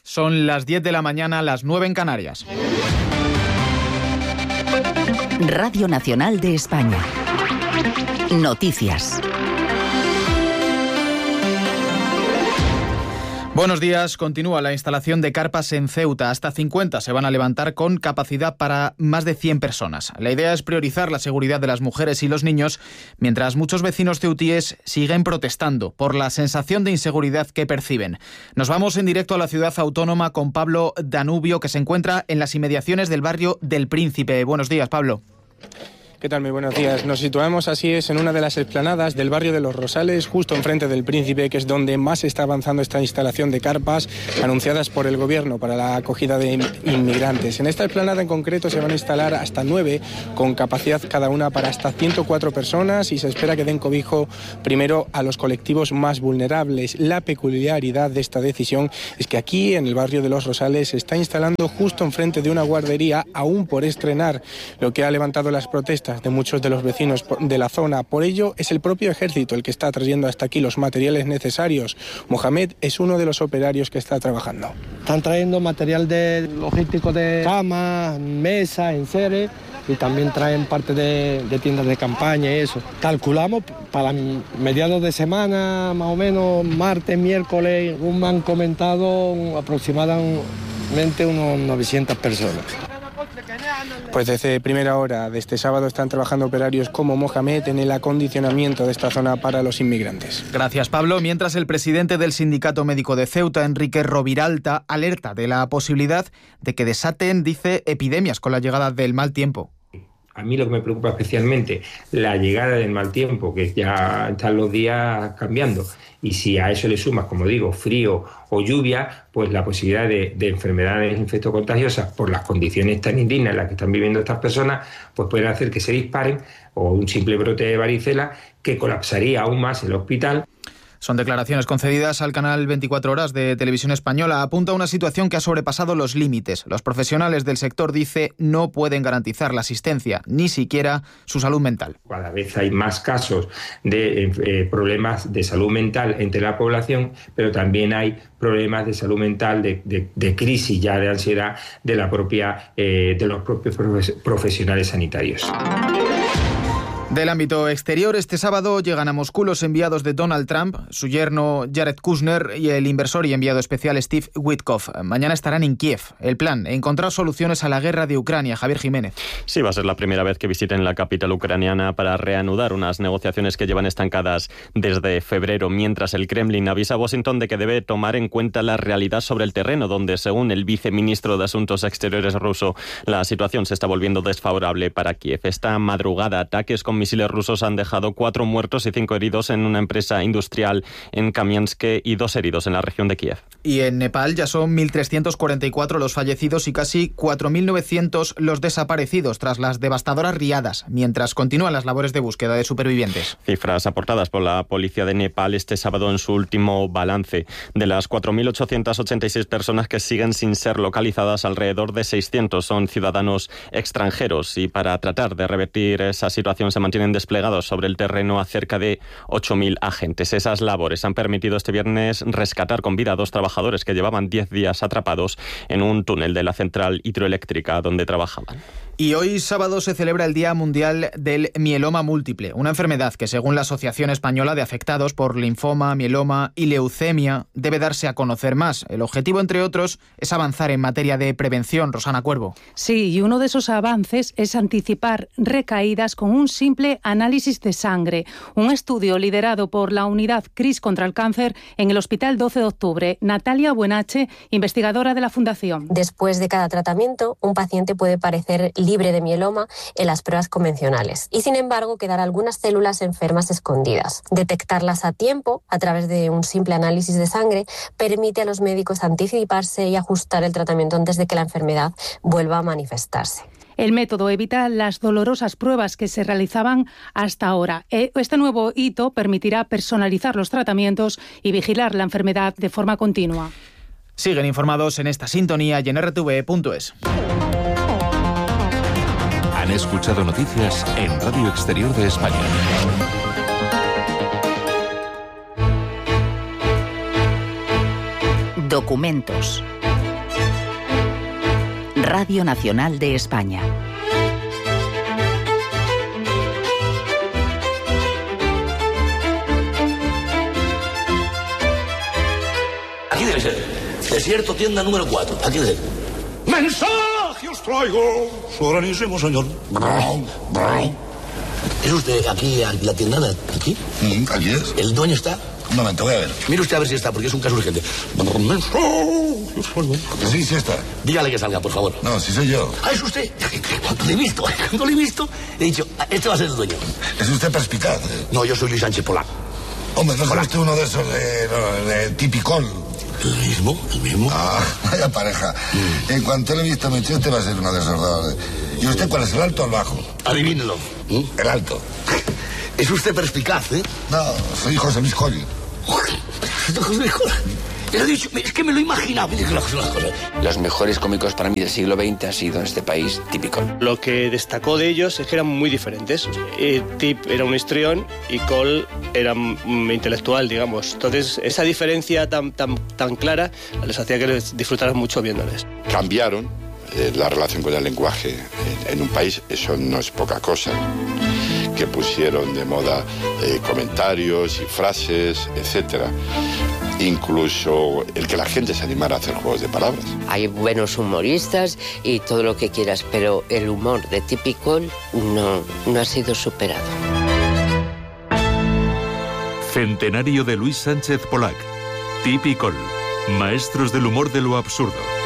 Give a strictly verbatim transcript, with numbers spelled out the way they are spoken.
Son las diez de la mañana, las nueve en Canarias. Radio Nacional de España. Noticias. Buenos días. Continúa la instalación de carpas en Ceuta. Hasta cincuenta se van a levantar con capacidad para más de cien personas. La idea es priorizar la seguridad de las mujeres y los niños, mientras muchos vecinos ceutíes siguen protestando por la sensación de inseguridad que perciben. Nos vamos en directo a la ciudad autónoma con Pablo Danubio, que se encuentra en las inmediaciones del barrio del Príncipe. Buenos días, Pablo. ¿Qué tal? Muy buenos días. Nos situamos, así es, en una de las explanadas del barrio de Los Rosales, justo enfrente del Príncipe, que es donde más está avanzando esta instalación de carpas anunciadas por el Gobierno para la acogida de inmigrantes. En esta explanada en concreto se van a instalar hasta nueve, con capacidad cada una para hasta ciento cuatro personas, y se espera que den cobijo primero a los colectivos más vulnerables. La peculiaridad de esta decisión es que aquí, en el barrio de Los Rosales, se está instalando justo enfrente de una guardería aún por estrenar, lo que ha levantado las protestas de muchos de los vecinos de la zona. Por ello, es el propio ejército el que está trayendo hasta aquí los materiales necesarios. Mohamed es uno de los operarios que está trabajando. Están trayendo material de logístico de camas, mesas, enseres, y también traen parte de, de tiendas de campaña y eso. Calculamos para mediados de semana, más o menos martes, miércoles, me han comentado aproximadamente unos novecientas personas. Pues desde primera hora de este sábado están trabajando operarios como Mohamed en el acondicionamiento de esta zona para los inmigrantes. Gracias, Pablo. Mientras el presidente del Sindicato Médico de Ceuta, Enrique Roviralta, alerta de la posibilidad de que desaten, dice, epidemias con la llegada del mal tiempo. A mí lo que me preocupa especialmente, la llegada del mal tiempo, que ya están los días cambiando. Y si a eso le sumas, como digo, frío o lluvia, pues la posibilidad de, de enfermedades infectocontagiosas por las condiciones tan indignas en las que están viviendo estas personas, pues pueden hacer que se disparen, o un simple brote de varicela que colapsaría aún más el hospital. Son declaraciones concedidas al canal veinticuatro horas de Televisión Española. Apunta a una situación que ha sobrepasado los límites. Los profesionales del sector, dice, no pueden garantizar la asistencia, ni siquiera su salud mental. Cada vez hay más casos de eh, problemas de salud mental entre la población, pero también hay problemas de salud mental, de, de, de crisis ya de ansiedad de, la propia, eh, de los propios profesionales sanitarios. Del ámbito exterior, este sábado llegan a Moscú los enviados de Donald Trump, su yerno Jared Kushner y el inversor y enviado especial Steve Witkoff. Mañana estarán en Kiev. El plan, encontrar soluciones a la guerra de Ucrania. Javier Jiménez. Sí, va a ser la primera vez que visiten la capital ucraniana para reanudar unas negociaciones que llevan estancadas desde febrero, mientras el Kremlin avisa a Washington de que debe tomar en cuenta la realidad sobre el terreno, donde, según el viceministro de Asuntos Exteriores ruso, la situación se está volviendo desfavorable para Kiev. Esta madrugada, ataques con misiles rusos han dejado cuatro muertos y cinco heridos en una empresa industrial en Kamiansk y dos heridos en la región de Kiev. Y en Nepal ya son mil trescientos cuarenta y cuatro los fallecidos y casi cuatro mil novecientos los desaparecidos tras las devastadoras riadas, mientras continúan las labores de búsqueda de supervivientes. Cifras aportadas por la policía de Nepal este sábado en su último balance. De las cuatro mil ochocientas ochenta y seis personas que siguen sin ser localizadas, alrededor de seiscientos son ciudadanos extranjeros, y para tratar de revertir esa situación se mantienen desplegados sobre el terreno a cerca de ocho mil agentes. Esas labores han permitido este viernes rescatar con vida a dos trabajadores que llevaban diez días atrapados en un túnel de la central hidroeléctrica donde trabajaban. Y hoy sábado se celebra el Día Mundial del Mieloma Múltiple, una enfermedad que, según la Asociación Española de Afectados por Linfoma, Mieloma y Leucemia, debe darse a conocer más. El objetivo, entre otros, es avanzar en materia de prevención. Rosana Cuervo. Sí, y uno de esos avances es anticipar recaídas con un simple análisis de sangre. Un estudio liderado por la unidad C R I S contra el cáncer en el Hospital doce de octubre. Natalia Buenache, investigadora de la Fundación. Después de cada tratamiento, un paciente puede parecer libre de mieloma en las pruebas convencionales y, sin embargo, quedar algunas células enfermas escondidas. Detectarlas a tiempo a través de un simple análisis de sangre permite a los médicos anticiparse y ajustar el tratamiento antes de que la enfermedad vuelva a manifestarse. El método evita las dolorosas pruebas que se realizaban hasta ahora. Este nuevo hito permitirá personalizar los tratamientos y vigilar la enfermedad de forma continua. Siguen informados en esta sintonía y en r t v punto es. Han escuchado noticias en Radio Exterior de España. Documentos. Radio Nacional de España. Aquí debe ser. Desierto, tienda número cuatro. Aquí debe ser. ¡Mensaje os traigo! Sobranísimo, señor. ¿Es usted aquí, aquí la tienda de aquí? Mm, aquí es. ¿El dueño está? Un momento, voy a ver. Mire usted a ver si está, porque es un caso urgente. Que sí, sí está. Dígale que salga, por favor. No, si soy yo. Ah, es usted. Cuando le he visto, cuando le he visto, he dicho, este va a ser el dueño. Es usted perspicaz. No, yo soy Luis Sánchez Polac. Hombre, ¿no es usted uno de esos de, de, de Tipicol? El mismo, el mismo. Ah, vaya pareja. Mm. En cuanto le he visto, me he dicho, este va a ser uno de esos dos. ¿Y usted cuál es, el alto o el bajo? Adivínelo. ¿Mm? El alto. Es usted perspicaz, ¿eh? No, soy José Luis Colli. José Luis Colli. He dicho, es que me lo imaginaba. Los mejores cómicos para mí del siglo veinte ha sido en este país Típico. Lo que destacó de ellos es que eran muy diferentes. Eh, Tip era un histrión y Cole era un intelectual, digamos. Entonces, esa diferencia tan, tan, tan clara les hacía que les disfrutaran mucho viéndoles. Cambiaron eh, la relación con el lenguaje en, en un país, eso no es poca cosa. Que pusieron de moda eh, comentarios y frases, etcétera. Incluso el que la gente se animara a hacer juegos de palabras. Hay buenos humoristas y todo lo que quieras, pero el humor de Típico no, no ha sido superado. Centenario de Luis Sánchez Polac. Típico. Maestros del humor de lo absurdo.